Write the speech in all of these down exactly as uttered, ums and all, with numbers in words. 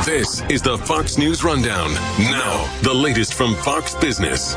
This is the Fox News Rundown. Now, the latest from Fox Business.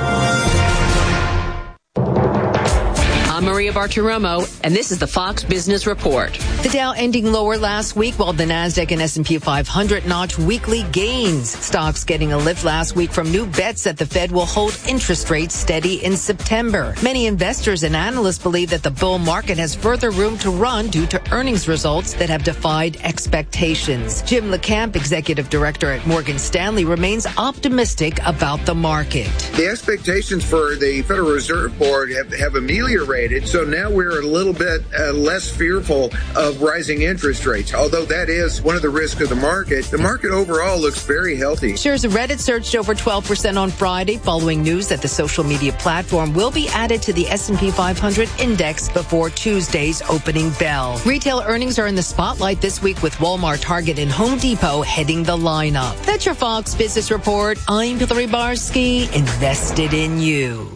I'm Maria Bartiromo, and this is the Fox Business Report. The Dow ending lower last week, while the Nasdaq and S and P five hundred notched weekly gains. Stocks getting a lift last week from new bets that the Fed will hold interest rates steady in September. Many investors and analysts believe that the bull market has further room to run due to earnings results that have defied expectations. Jim LeCamp, executive director at Morgan Stanley, remains optimistic about the market. The expectations for the Federal Reserve Board have, have ameliorated. So now we're a little bit uh, less fearful of rising interest rates. Although that is one of the risks of the market, the market overall looks very healthy. Shares of Reddit surged over twelve percent on Friday following news that the social media platform will be added to the S and P five hundred index before Tuesday's opening bell. Retail earnings are in the spotlight this week with Walmart, Target, and Home Depot heading the lineup. That's your Fox Business Report. I'm Hillary Barsky, invested in you.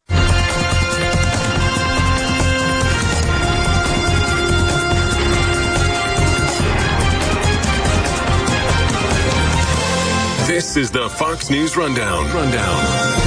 This is the Fox News Rundown. Rundown.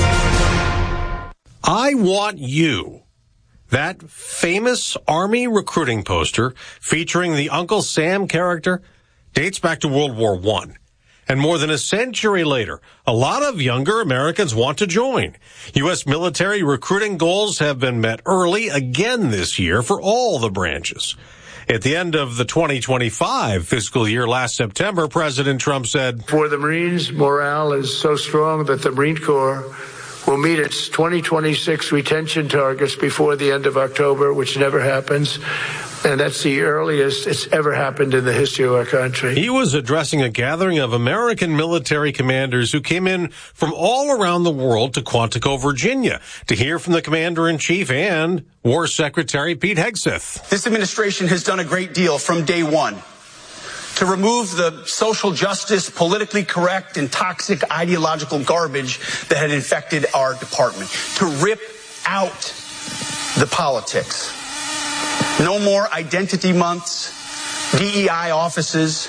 I Want You. That famous Army recruiting poster featuring the Uncle Sam character dates back to World War One. And more than a century later, a lot of younger Americans want to join. U S military recruiting goals have been met early again this year for all the branches. At the end of the twenty twenty-five fiscal year last September, President Trump said, "For the Marines, morale is so strong that the Marine Corps will meet its twenty twenty-six retention targets before the end of October," which never happens. And that's the earliest it's ever happened in the history of our country. He was addressing a gathering of American military commanders who came in from all around the world to Quantico, Virginia, to hear from the commander-in-chief and War Secretary Pete Hegseth. This administration has done a great deal from day one to remove the social justice, politically correct, and toxic ideological garbage that had infected our department, to rip out the politics. No more identity months, D E I offices,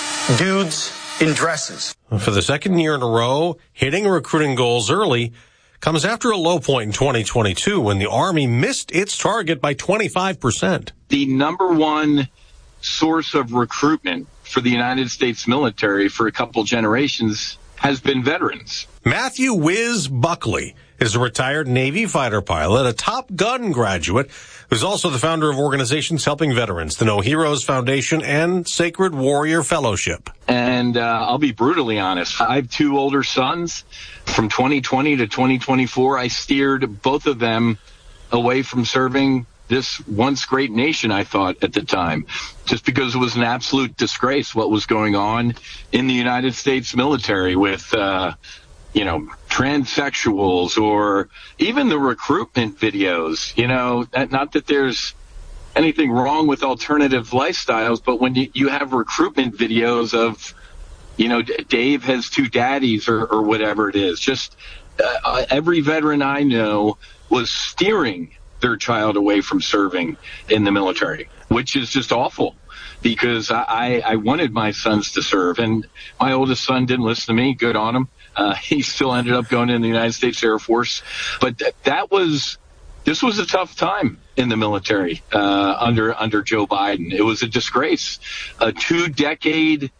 dudes in dresses. For the second year in a row, hitting recruiting goals early comes after a low point in twenty twenty-two when the Army missed its target by twenty-five percent. The number one source of recruitment for the United States military for a couple generations has been veterans. Matthew Wiz Buckley is a retired Navy fighter pilot, a Top Gun graduate, who's also the founder of organizations helping veterans, the No Heroes Foundation and Sacred Warrior Fellowship. And uh, I'll be brutally honest. I have two older sons. From twenty twenty to twenty twenty-four, I steered both of them away from serving this once great nation, I thought at the time, just because it was an absolute disgrace what was going on in the United States military with, uh, you know, transsexuals or even the recruitment videos. You know, not that there's anything wrong with alternative lifestyles, but when you, you have recruitment videos of, you know, Dave has two daddies or, or whatever it is, just uh, every veteran I know was steering their child away from serving in the military, which is just awful because I, I wanted my sons to serve. And my oldest son didn't listen to me. Good on him. Uh, he still ended up going in the United States Air Force. But th- that was, this was a tough time in the military uh, under under Joe Biden. It was a disgrace. A two-decade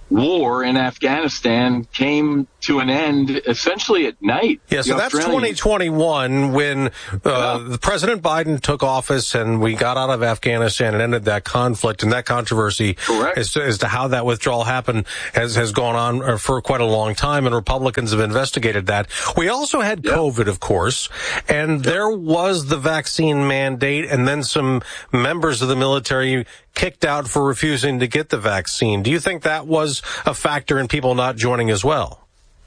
war in Afghanistan came to an end essentially at night. Yeah, so that's twenty twenty-one when uh, yeah. the President Biden took office and we got out of Afghanistan and ended that conflict, and that controversy as to, as to how that withdrawal happened has, has gone on for quite a long time, and Republicans have investigated that. We also had yeah. COVID, of course, and yeah. there was the vaccine mandate, and then some members of the military kicked out for refusing to get the vaccine. Do you think that was a factor in people not joining as well?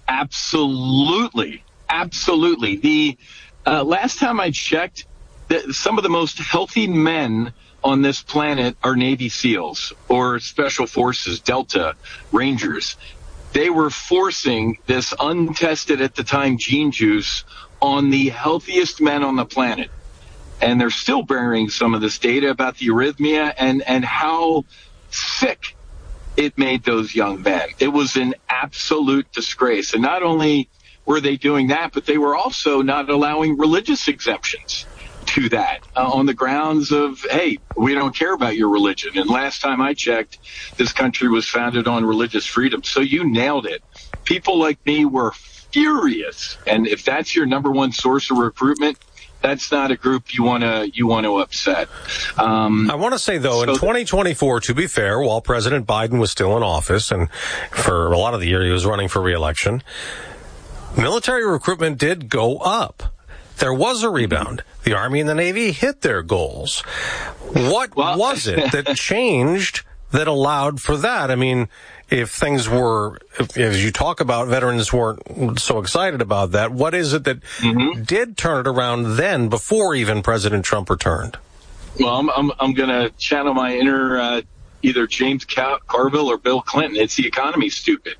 Absolutely. Absolutely. The uh, last time I checked, the, some of the most healthy men on this planet are Navy SEALs or Special Forces, Delta, Rangers. They were forcing this untested at the time gene juice on the healthiest men on the planet. And they're still bearing some of this data about the arrhythmia and, and how sick it made those young men. It was an absolute disgrace. And not only were they doing that, but they were also not allowing religious exemptions to that uh, on the grounds of, hey, we don't care about your religion. And last time I checked, this country was founded on religious freedom. So you nailed it. People like me were furious. And if that's your number one source of recruitment, that's not a group you want to you want to upset. Um, I want to say, though, so in twenty twenty-four, to be fair, while President Biden was still in office, and for a lot of the year he was running for re-election, military recruitment did go up. There was a rebound. The Army and the Navy hit their goals. What well, was it that changed that allowed for that? I mean, if things were, if, as you talk about, veterans weren't so excited about that, what is it that mm-hmm. did turn it around then before even President Trump returned? Well, I'm, I'm, I'm going to channel my inner uh, either James Car- Carville or Bill Clinton. It's the economy, stupid.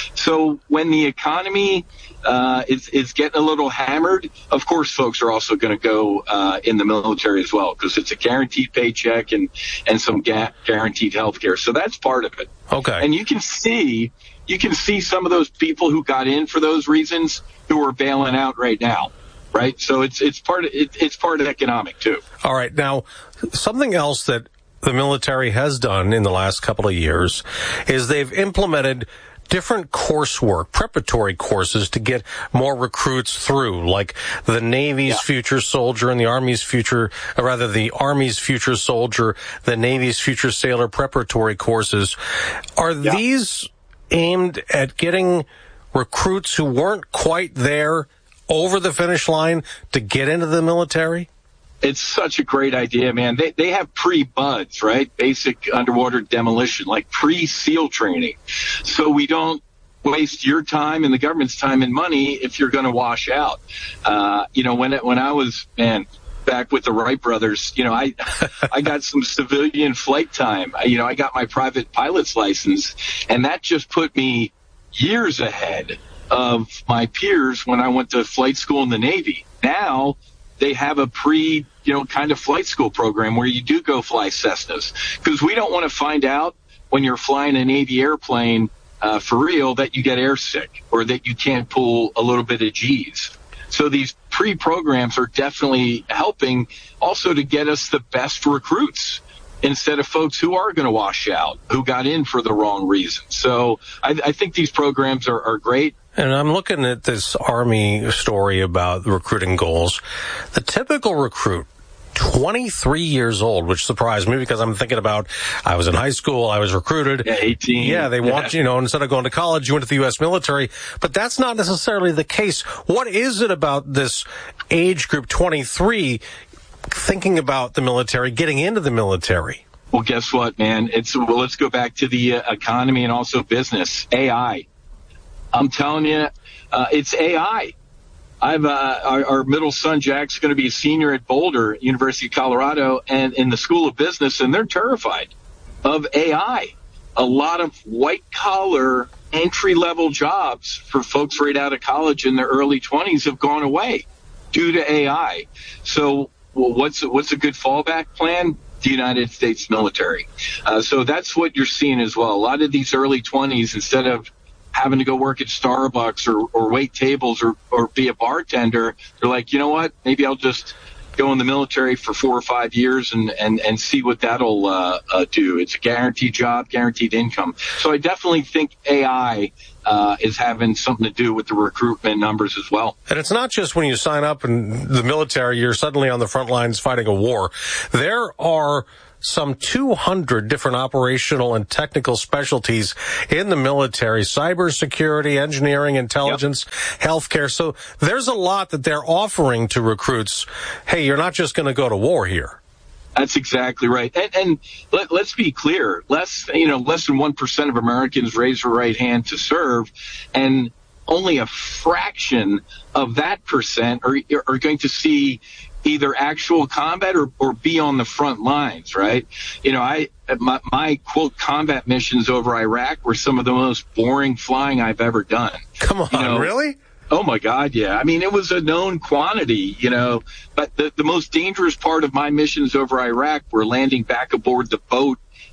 So when the economy uh, is, is getting a little hammered, of course, folks are also going to go uh, in the military as well, because it's a guaranteed paycheck and, and some ga- guaranteed health care. So that's part of it. Okay. And you can see, you can see some of those people who got in for those reasons who are bailing out right now. Right. So it's, it's part of, it, it's part of economic too. All right. Now, something else that the military has done in the last couple of years is they've implemented different coursework, preparatory courses to get more recruits through, like the Navy's yeah. Future Soldier and the Army's Future, or rather the Army's Future Soldier, the Navy's Future Sailor preparatory courses. Are yeah. these aimed at getting recruits who weren't quite there over the finish line to get into the military? It's such a great idea, man. They they have pre-BUDS, right? Basic underwater demolition, like pre-SEAL training. So we don't waste your time and the government's time and money if you're going to wash out. Uh, you know, when when I was, man, back with the Wright brothers, you know, I I got some civilian flight time. I, you know, I got my private pilot's license, and that just put me years ahead of my peers when I went to flight school in the Navy. Now they have a pre, you know, kind of flight school program where you do go fly Cessnas, because we don't want to find out when you're flying a Navy airplane uh, for real that you get airsick or that you can't pull a little bit of G's. So these pre-programs are definitely helping also to get us the best recruits instead of folks who are going to wash out, who got in for the wrong reason. So I, I think these programs are, are great. And I'm looking at this Army story about recruiting goals. The typical recruit, twenty-three years old, which surprised me because I'm thinking about, I was in high school, I was recruited. Yeah, eighteen. Yeah, they yeah. want, you know, instead of going to college, you went to the U S military. But that's not necessarily the case. What is it about this age group, twenty-three, thinking about the military, getting into the military? Well, guess what, man? It's well, let's go back to the uh, economy and also business. A I. I'm telling you, uh, it's A I. I've uh, our, our middle son Jack's going to be a senior at Boulder, University of Colorado, and in the School of Business, and they're terrified of A I. A lot of white collar entry level jobs for folks right out of college in their early twenties have gone away due to A I. So, well, what's what's a good fallback plan? The United States military. Uh, so that's what you're seeing as well. A lot of these early twenties, instead of having to go work at Starbucks or, or wait tables or, or be a bartender, they're like, you know what, maybe I'll just go in the military for four or five years and, and, and see what that'll uh, uh, do. It's a guaranteed job, guaranteed income. So I definitely think A I uh, is having something to do with the recruitment numbers as well. And it's not just when you sign up in the military, you're suddenly on the front lines fighting a war. There are some two hundred different operational and technical specialties in the military: cybersecurity, engineering, intelligence, yep. healthcare. So there's a lot that they're offering to recruits. Hey, you're not just going to go to war here. That's exactly right. And, and let, let's be clear. Less, you know, less than one percent of Americans raise their right hand to serve, and only a fraction of that percent are, are going to see either actual combat or, or be on the front lines, right? You know, I my, my, quote, combat missions over Iraq were some of the most boring flying I've ever done. Come on, you know, really? Oh, my God, yeah. I mean, it was a known quantity, you know, but the, the most dangerous part of my missions over Iraq were landing back aboard the boat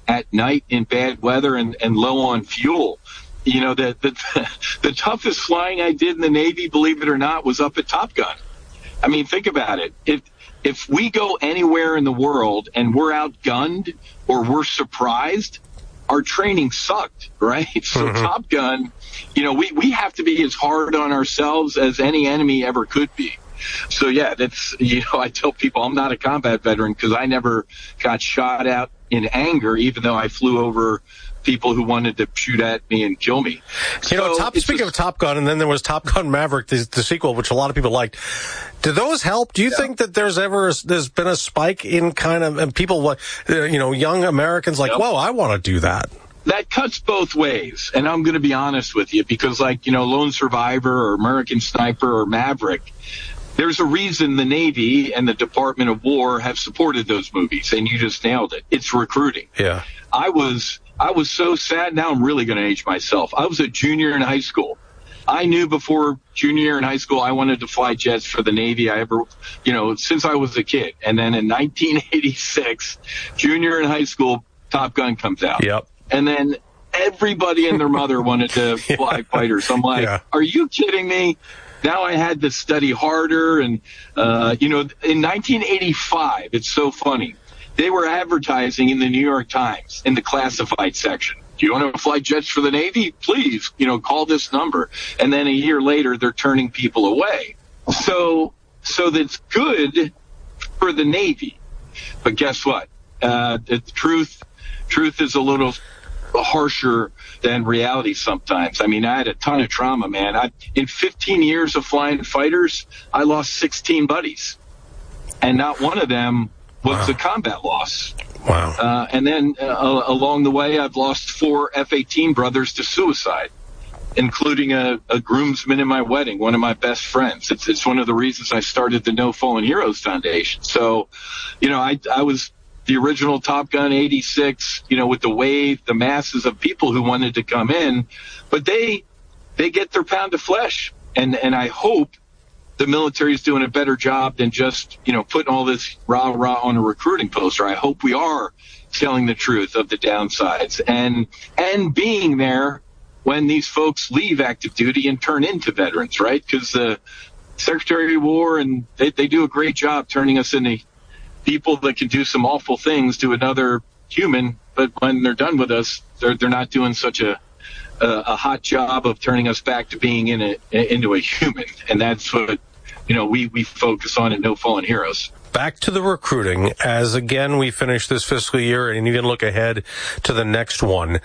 at night in bad weather and, and low on fuel. You know, the, the the toughest flying I did in the Navy, believe it or not, was up at Top Gun. I mean, think about it. If if we go anywhere in the world and we're outgunned or we're surprised, our training sucked, right? So mm-hmm. Top Gun, you know, we, we have to be as hard on ourselves as any enemy ever could be. So, yeah, that's, you know, I tell people I'm not a combat veteran because I never got shot at in anger, even though I flew over people who wanted to shoot at me and kill me. You so know, top, speaking of Top Gun, and then there was Top Gun Maverick, the, the sequel, which a lot of people liked. Do those help? Do you yeah. think that there's ever, there's been a spike in kind of, and people, uh, you know, young Americans like, yep. whoa, I want to do that? That cuts both ways, and I'm going to be honest with you, because like, you know, Lone Survivor or American Sniper or Maverick, there's a reason the Navy and the Department of War have supported those movies, and you just nailed it. It's recruiting. Yeah. I was I was so sad. Now I'm really going to age myself. I was a junior in high school. I knew before junior year in high school I wanted to fly jets for the Navy. I ever, you know, since I was a kid. And then in nineteen eighty-six, junior in high school, Top Gun comes out. Yep. And then everybody and their mother wanted to fly yeah. fighters. I'm like, yeah. are you kidding me? Now I had to study harder. And, uh, you know, in nineteen eighty-five, it's so funny. They were advertising in the New York Times in the classified section. Do you want to fly jets for the Navy? Please, you know, call this number. And then a year later, they're turning people away. So, so that's good for the Navy. But guess what? Uh, the truth, truth is a little harsher than reality sometimes. I mean, I had a ton of trauma, man. I, in fifteen years of flying fighters, I lost sixteen buddies. And not one of them was wow. a combat loss. Wow. Uh, and then uh, along the way, I've lost four F eighteen brothers to suicide, including a, a groomsman in my wedding, one of my best friends. It's, it's one of the reasons I started the No Fallen Heroes Foundation. So, you know, I, I was the original Top Gun eighty-six, you know, with the wave, the masses of people who wanted to come in, but they, they get their pound of flesh. And, and I hope the military is doing a better job than just, you know, putting all this rah rah on a recruiting poster. I hope we are telling the truth of the downsides and and being there when these folks leave active duty and turn into veterans, right? Because the Secretary of War and they, they do a great job turning us into people that can do some awful things to another human, but when they're done with us, they're they're not doing such a a, a hot job of turning us back to being in a into a human, and that's what, you know, we, we focus on at No Fallen Heroes. Back to the recruiting, as again we finish this fiscal year and even look ahead to the next one.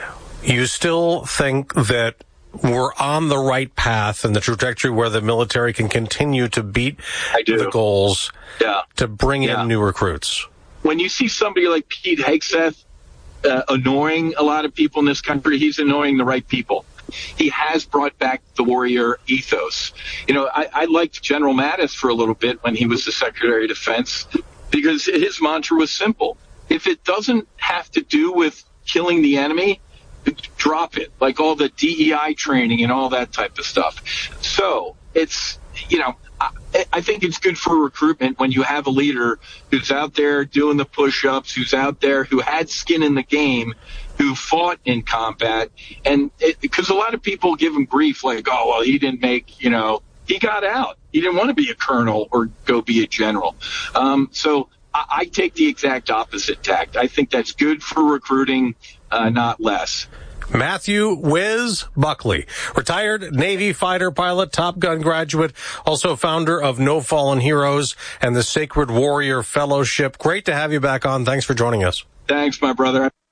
You still think that we're on the right path and the trajectory where the military can continue to beat the goals yeah. to bring yeah. in new recruits? When you see somebody like Pete Hegseth uh, annoying a lot of people in this country, he's annoying the right people. He has brought back the warrior ethos. You know, I, I liked General Mattis for a little bit when he was the Secretary of Defense because his mantra was simple. If it doesn't have to do with killing the enemy, drop it, like all the D E I training and all that type of stuff. So it's, you know, I, I think it's good for recruitment when you have a leader who's out there doing the push-ups, who's out there, who had skin in the game, who fought in combat. And because a lot of people give him grief like, oh, well, he didn't make, you know, he got out. He didn't want to be a colonel or go be a general. Um, so I, I take the exact opposite tact. I think that's good for recruiting, uh, not less. Matthew Wiz Buckley, retired Navy fighter pilot, Top Gun graduate, also founder of No Fallen Heroes and the Sacred Warrior Fellowship. Great to have you back on. Thanks for joining us. Thanks, my brother.